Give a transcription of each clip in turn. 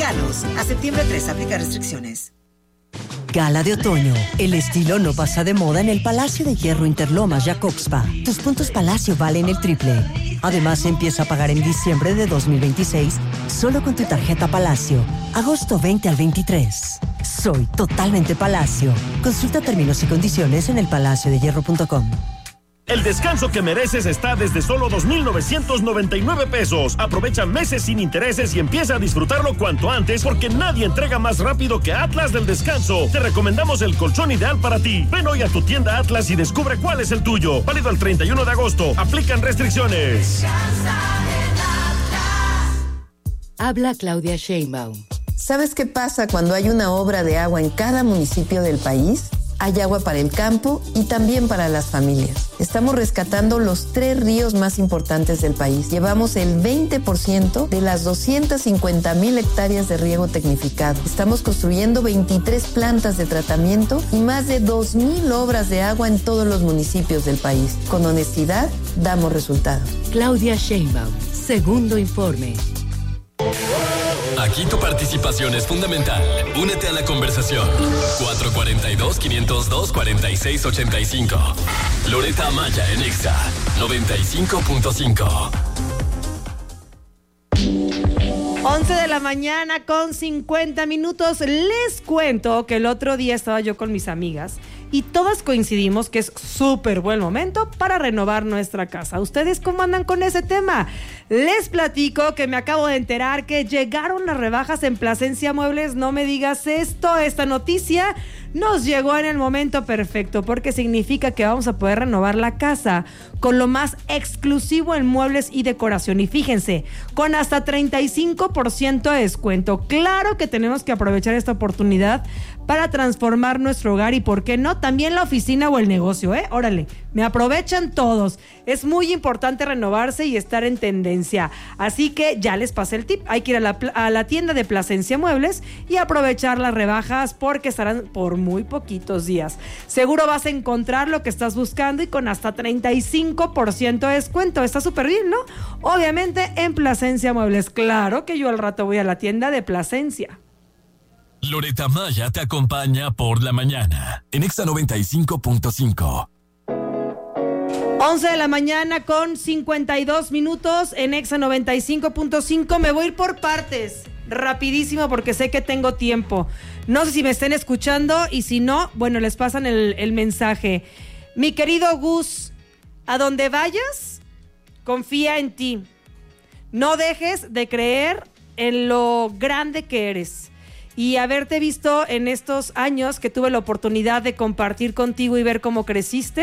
Visítanos. A septiembre 3, aplica restricciones. Gala de otoño. El estilo no pasa de moda en el Palacio de Hierro Interlomas Jacobspa. Tus puntos Palacio valen el triple. Además, empieza a pagar en diciembre de 2026 solo con tu tarjeta Palacio. Agosto 20 al 23. Soy totalmente Palacio. Consulta términos y condiciones en elpalaciodehierro.com. El descanso que mereces está desde solo 2,999 pesos. Aprovecha meses sin intereses y empieza a disfrutarlo cuanto antes porque nadie entrega más rápido que Atlas del Descanso. Te recomendamos el colchón ideal para ti. Ven hoy a tu tienda Atlas y descubre cuál es el tuyo. Válido el 31 de agosto. Aplican restricciones. Habla Claudia Sheinbaum. ¿Sabes qué pasa cuando hay una obra de agua en cada municipio del país? Hay agua para el campo y también para las familias. Estamos rescatando los 3 ríos más importantes del país. Llevamos el 20% de las 250,000 hectáreas de riego tecnificado. Estamos construyendo 23 plantas de tratamiento y más de 2,000 obras de agua en todos los municipios del país. Con honestidad, damos resultados. Claudia Sheinbaum, segundo informe. Aquí tu participación es fundamental. Únete a la conversación. 442-502-4685. Loreta Amaya en Exa 95.5. 11 de la mañana con 50 minutos. Les cuento que el otro día estaba yo con mis amigas y todas coincidimos que es súper buen momento para renovar nuestra casa. ¿Ustedes cómo andan con ese tema? Les platico que me acabo de enterar que llegaron las rebajas en Plasencia Muebles. No me digas esto, esta noticia nos llegó en el momento perfecto porque significa que vamos a poder renovar la casa con lo más exclusivo en muebles y decoración. Y fíjense, con hasta 35% de descuento. Claro que tenemos que aprovechar esta oportunidad para transformar nuestro hogar y, ¿por qué no?, también la oficina o el negocio, Órale, me aprovechan todos. Es muy importante renovarse y estar en tendencia. Así que ya les pasé el tip. Hay que ir a la tienda de Plasencia Muebles y aprovechar las rebajas porque estarán por muy poquitos días. Seguro vas a encontrar lo que estás buscando y con hasta 35% de descuento. Está súper bien, ¿no? Obviamente en Plasencia Muebles. Claro que yo al rato voy a la tienda de Plasencia. Loreta Maya te acompaña por la mañana en Exa 95.5. 11 de la mañana con 52 minutos en Exa 95.5. Me voy a ir por partes, rapidísimo porque sé que tengo tiempo. No sé si me estén escuchando y si no, bueno, les pasan el mensaje. Mi querido Gus, a donde vayas, confía en ti. No dejes de creer en lo grande que eres. Y haberte visto en estos años que tuve la oportunidad de compartir contigo y ver cómo creciste,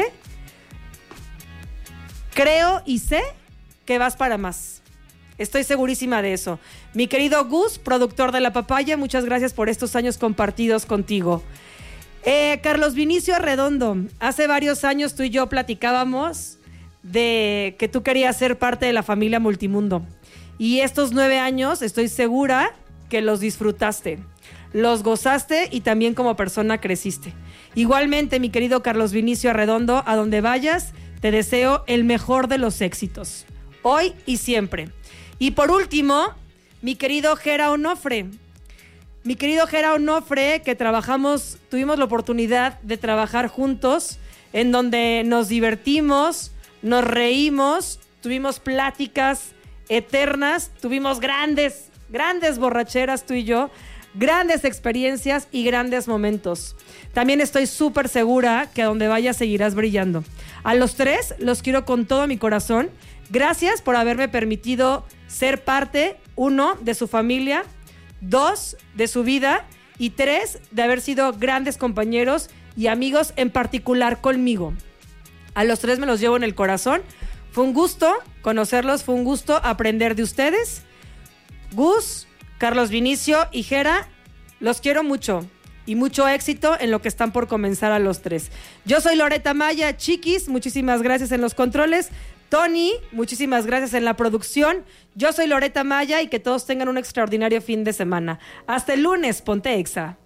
creo y sé que vas para más. Estoy segurísima de eso. Mi querido Gus, productor de La Papaya, muchas gracias por estos años compartidos contigo. Carlos Vinicio Arredondo, hace varios años tú y yo platicábamos de que tú querías ser parte de la familia Multimundo. Y estos 9 años estoy segura que los disfrutaste, los gozaste y también como persona creciste. Igualmente, mi querido Carlos Vinicio Arredondo, a donde vayas, te deseo el mejor de los éxitos, hoy y siempre. Y por último, mi querido Gera Onofre. Mi querido Gera Onofre, que tuvimos la oportunidad de trabajar juntos, en donde nos divertimos, nos reímos, tuvimos pláticas eternas, tuvimos grandes borracheras tú y yo, grandes experiencias y grandes momentos. También estoy súper segura que a donde vayas seguirás brillando. A los 3 los quiero con todo mi corazón. Gracias por haberme permitido ser parte, 1, de su familia, 2, de su vida y 3, de haber sido grandes compañeros y amigos, en particular conmigo. A los 3 me los llevo en el corazón. Fue un gusto conocerlos, fue un gusto aprender de ustedes. Gus, Carlos Vinicio y Gera, los quiero mucho y mucho éxito en lo que están por comenzar a los 3. Yo soy Loreta Maya, chiquis, muchísimas gracias en los controles. Tony, muchísimas gracias en la producción. Yo soy Loreta Maya y que todos tengan un extraordinario fin de semana. Hasta el lunes, ponte Exa.